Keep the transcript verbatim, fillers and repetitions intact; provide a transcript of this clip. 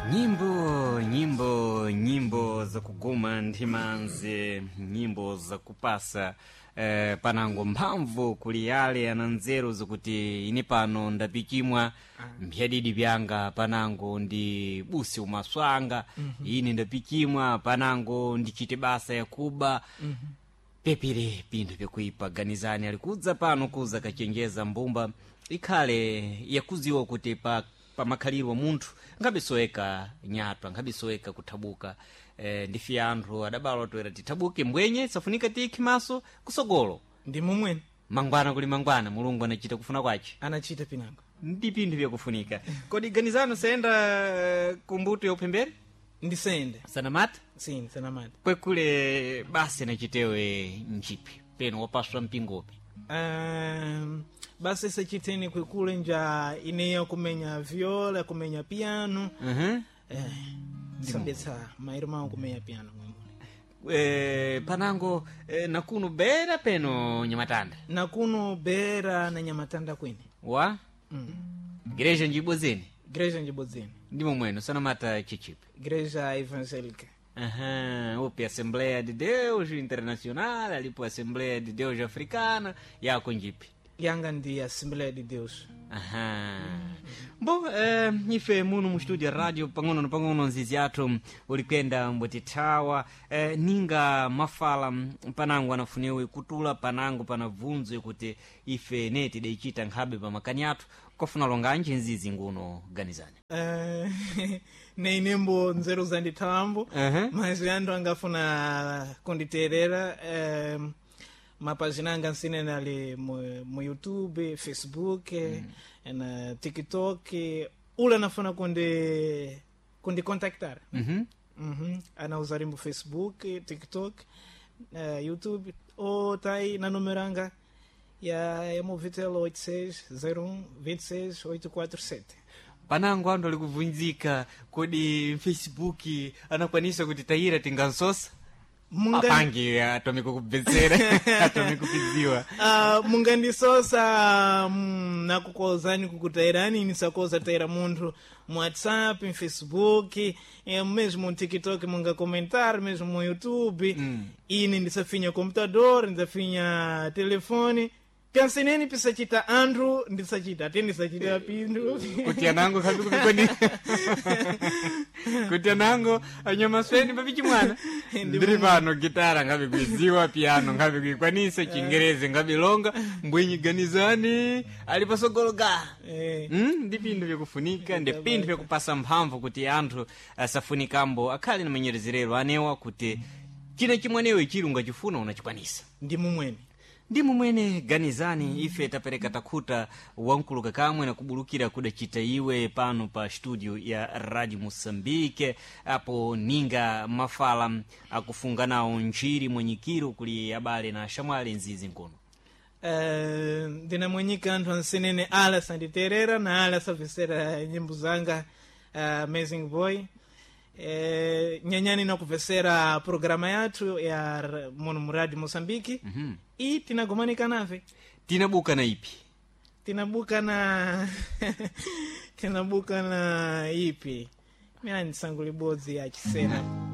Nyimbo, nyimbo, nyimbo za kuguma ndimanze, nyimbo za kupasa eh, panango mphamvu kuli yale ananzeru zokuti ine pano ndapikimwa mphadidi byanga panango ndi busi umaswanga mm -hmm. ine ndapikimwa panango ndichite basa ya kuba mm -hmm. pepire pindu pekuipa ganizani alikudza pano kuza kachenjeza mbumba ikhale yakuziwa kuti pa pamakhalirwa munthu ngabisoeka nyatwa ngabisoeka kuthabuka eh, ndifi anthu adabalo toera tithabuke mbwenye safunika tikhimaso kusogolo ndi mumwene mangwana kuli mangwana mulungu anachita kufuna kwace anachita pinango ndi pinthu vyakufunika kodi ganizano sayenda uh, kumbuto yopembere ndisende sanamata sim sanamata kwekule basi nachitewe nchipi peno wapaswa mpingopi um, basi sachiteni kwekule nja ineya kumenya viola kumenya piano uh-huh. eh, sabetsa mairo mawo kumenya piano eh, panango eh, nakuno bera peno nyamatanda nakuno bera na nyamatanda kwene wa mm. igreja njibozeni igreja njibozeni ndimo mweno sanamata chichipi igreja evangélica. Aham, opa, Assembleia de Deus Internacional, alipo Assembleia de Deus Africana, yako njipi? Yanga ndi Assembleia de Deus. Aha. Bom, eh, ife muno mu studio radio pangono na pangono nzizi yathu ulikwenda mbotithawa eh, ninga mafala panango anafuniwe kutula panango panavunzwe kuti ife neti deichita nkhabe pa makani athu kofuna longanji nzizi nguno ganizani. Eh, nei nembo nzeru za ndithambo, uh-huh. mas yandu angafuna kunditerera eh, mapagina anga nsinene ali mu, mu YouTube, Facebook, mm. na TikTok, ula nafuna kundi kundi contactar. Mhm. Mhm. Ana usari mu Facebook, TikTok, uh, YouTube ou tai na numeranga ya ya Movitelo oito seis zero um dois seis oito quatro sete. Panango ando alikuvunjika kodi Facebook anakwanisa kuti tayira tingansosa Munga... apangi atomiko kubetsera atomiko kupiziwa uh, mungandisosa um, nakukozani kukutairani nisakoza taira munthu mu WhatsApp, mu Facebook, eh, mesmo mu TikTok munga comentar, mesmo mu YouTube. Mm. Ini ndisafinya computador, ndisafinya telefone. Pianseneni pisachita Andrew ndisachita ati ndisachita pindu kuti anango kabi kubikoni kuti anango anyamasweni papichi mwana ndiri pano gitara ngabe kuiziwa piano ngabe kuikwanisa chingereze ngabe longa mbwenyi ganizani ali pasogologa eh mm, ndi pindu vyakufunika ndi pindu vyakupasa mphamvu kuti anthu asafunikambo akhali na manyerezerero anewa kuti china chimwanewe chilunga chifuna unachikwanisa ndi mumwene ndi mumwene ganizani ife tapereka takhuta wankuluka kamwe na kubulukira kudachita iwe pano pa studio ya Radio Moçambique apo ninga mafala akufunganawo njiri mwenyikiro kuli abale na shamwali nzizi nkono. Uh, ndina mwenyika anthu ansenene ala sanditerera na ala savesera nyimbo zanga uh, Amazing Boy. Eh, nyanyani na kuvesera programa yathu ya muno mu Radio Moçambique. Mm-hmm. I tinagomanika nave tinabuka na ipi tinabuka na tinabuka na ipi mina nisanguli bodzi ya chisena